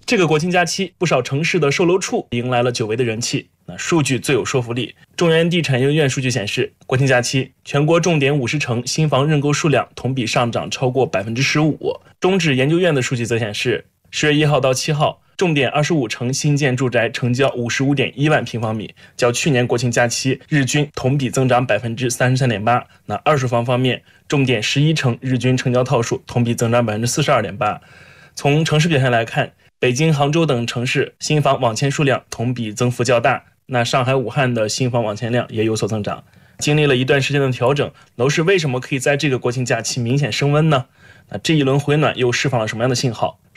这个国庆假期，不少城市的售楼处迎来了久违的人气。数据最有说服力。中原地产研究院数据显示，国庆假期全国重点50城新房认购数量同比上涨超过15%。中指研究院的数据则显示，10月1号到7号，重点25城新建住宅成交55.1万平方米，较去年国庆假期日均同比增长33.8%。二手房方面，重点11城日均成交套数同比增长42.8%。从城市表现来看，北京、杭州等城市新房网签数量同比增幅较大，上海、武汉的新房网签量也有所增长。经历了一段时间的调整，楼市为什么可以在这个国庆假期明显升温呢？这一轮回暖又释放了什么样的信号？